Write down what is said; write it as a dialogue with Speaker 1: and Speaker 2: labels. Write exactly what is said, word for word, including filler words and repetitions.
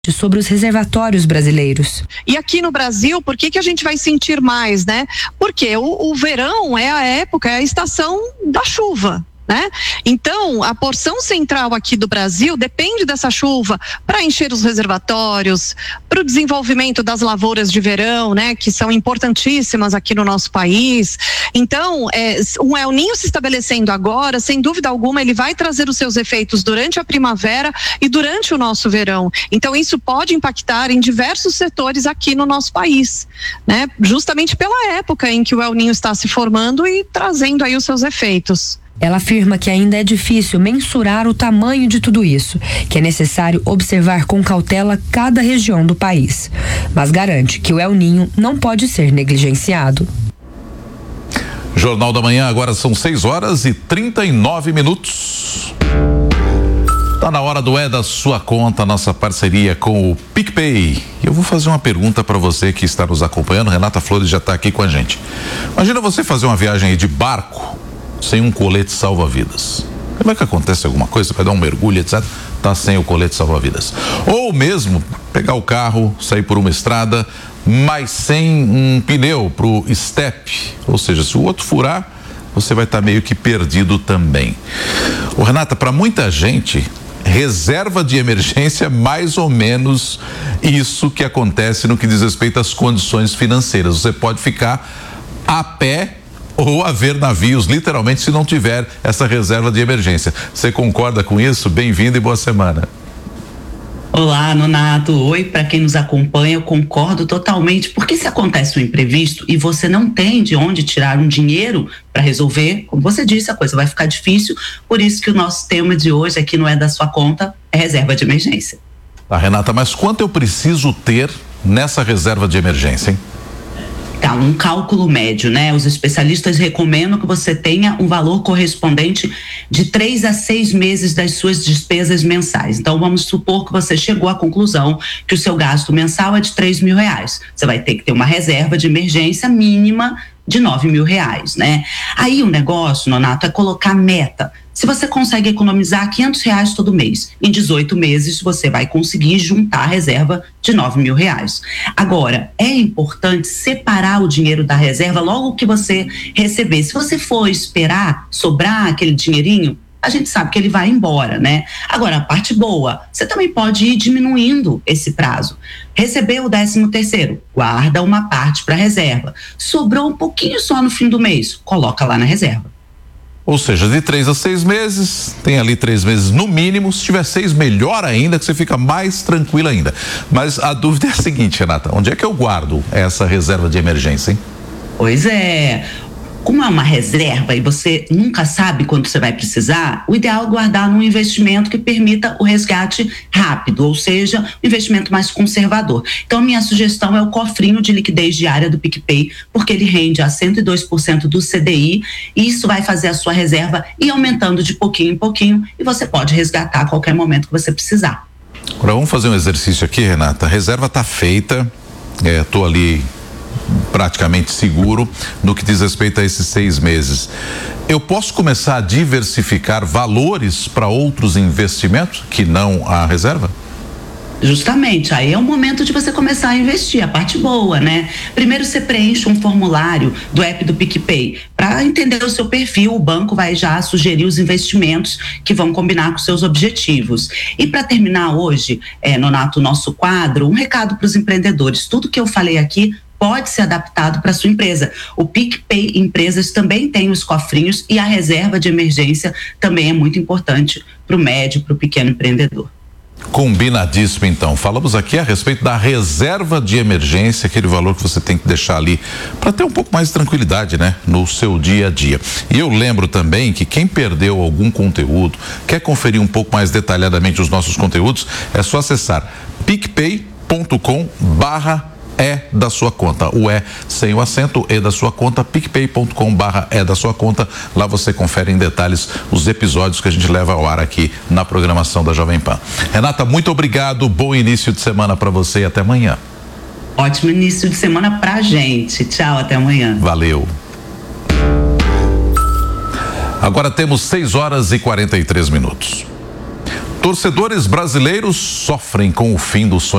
Speaker 1: sobre os reservatórios brasileiros.
Speaker 2: E aqui no Brasil, por que que a gente vai sentir mais, né? Porque o, o verão é a época, é a estação da chuva. Né? Então, a porção central aqui do Brasil depende dessa chuva para encher os reservatórios, para o desenvolvimento das lavouras de verão, né? Que são importantíssimas aqui no nosso país. Então, é, um El Niño se estabelecendo agora, sem dúvida alguma, ele vai trazer os seus efeitos durante a primavera e durante o nosso verão. Então, isso pode impactar em diversos setores aqui no nosso país, né? Justamente pela época em que o El Niño está se formando e trazendo aí os seus efeitos.
Speaker 1: Ela afirma que ainda é difícil mensurar o tamanho de tudo isso, que é necessário observar com cautela cada região do país, mas garante que o El Niño não pode ser negligenciado.
Speaker 3: Jornal da Manhã, agora são seis horas e trinta e nove minutos. Tá na hora do É da Sua Conta, nossa parceria com o PicPay. Eu vou fazer uma pergunta para você que está nos acompanhando. Renata Flores já está aqui com a gente. Imagina você fazer uma viagem aí de barco sem um colete salva-vidas. Vai que acontece alguma coisa, você vai dar um mergulho, etcétera. Tá sem o colete salva-vidas. Ou mesmo pegar o carro, sair por uma estrada, mas sem um pneu pro estepe. Ou seja, se o outro furar, você vai estar meio que perdido também. Ô, Renata, para muita gente, reserva de emergência é mais ou menos isso que acontece no que diz respeito às condições financeiras. Você pode ficar a pé ou haver navios, literalmente, se não tiver essa reserva de emergência. Você concorda com isso? Bem-vindo e boa semana.
Speaker 4: Olá, Nonato. Oi, para quem nos acompanha, eu concordo totalmente, porque se acontece um imprevisto e você não tem de onde tirar um dinheiro para resolver, como você disse, a coisa vai ficar difícil, por isso que o nosso tema de hoje aqui não é da sua conta, é reserva de emergência.
Speaker 3: Tá, Renata, mas quanto eu preciso ter nessa reserva de emergência, hein?
Speaker 4: Tá, um cálculo médio, né? Os especialistas recomendam que você tenha um valor correspondente de três a seis meses das suas despesas mensais. Então, vamos supor que você chegou à conclusão que o seu gasto mensal é de três mil reais. Você vai ter que ter uma reserva de emergência mínima de nove mil reais, né? Aí o negócio, Nonato, é colocar meta. Se você consegue economizar quinhentos reais todo mês, em dezoito meses você vai conseguir juntar a reserva de nove mil reais. Agora, é importante separar o dinheiro da reserva logo que você receber. Se você for esperar sobrar aquele dinheirinho, a gente sabe que ele vai embora, né? Agora, a parte boa, você também pode ir diminuindo esse prazo. Recebeu o décimo terceiro, guarda uma parte para reserva. Sobrou um pouquinho só no fim do mês, coloca lá na reserva.
Speaker 3: Ou seja, de três a seis meses, tem ali três meses no mínimo. Se tiver seis, melhor ainda, que você fica mais tranquilo ainda. Mas a dúvida é a seguinte, Renata, onde é que eu guardo essa reserva de emergência, hein?
Speaker 4: Pois é. Como é uma reserva e você nunca sabe quando você vai precisar, o ideal é guardar num investimento que permita o resgate rápido, ou seja, um investimento mais conservador. Então, a minha sugestão é o cofrinho de liquidez diária do PicPay, porque ele rende a cento e dois por cento do C D I e isso vai fazer a sua reserva ir aumentando de pouquinho em pouquinho e você pode resgatar a qualquer momento que você precisar.
Speaker 3: Agora, vamos fazer um exercício aqui, Renata. A reserva está feita, é, tô ali praticamente seguro no que diz respeito a esses seis meses. Eu posso começar a diversificar valores para outros investimentos que não a reserva?
Speaker 4: Justamente, aí é o momento de você começar a investir, a parte boa, né? Primeiro você preenche um formulário do app do PicPay para entender o seu perfil, o banco vai já sugerir os investimentos que vão combinar com seus objetivos. E para terminar hoje, é, Nonato, o nosso quadro, um recado para os empreendedores, tudo que eu falei aqui pode ser adaptado para sua empresa. O PicPay Empresas também tem os cofrinhos e a reserva de emergência também é muito importante para o médio, para o pequeno empreendedor.
Speaker 3: Combinadíssimo, então. Falamos aqui a respeito da reserva de emergência, aquele valor que você tem que deixar ali para ter um pouco mais de tranquilidade, né, no seu dia a dia. E eu lembro também que quem perdeu algum conteúdo, quer conferir um pouco mais detalhadamente os nossos conteúdos, é só acessar picpay ponto com barra é da sua conta, o é sem o acento, é da sua conta, picpay ponto com barra é da sua conta. Lá você confere em detalhes os episódios que a gente leva ao ar aqui na programação da Jovem Pan. Renata, muito obrigado, bom início de semana para você e até amanhã.
Speaker 4: Ótimo início de semana pra gente, tchau, até amanhã.
Speaker 3: Valeu. Agora temos seis horas e quarenta e três minutos. Torcedores brasileiros sofrem com o fim do sonho